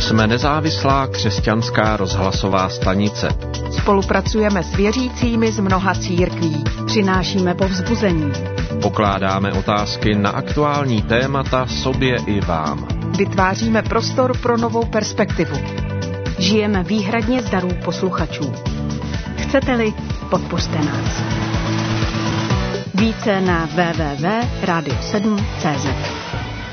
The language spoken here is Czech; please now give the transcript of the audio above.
Jsme nezávislá křesťanská rozhlasová stanice. Spolupracujeme s věřícími z mnoha církví. Přinášíme povzbuzení. Pokládáme otázky na aktuální témata sobě i vám. Vytváříme prostor pro novou perspektivu. Žijeme výhradně z darů posluchačů. Chcete-li, podpořte nás. Více na www.radio7.cz.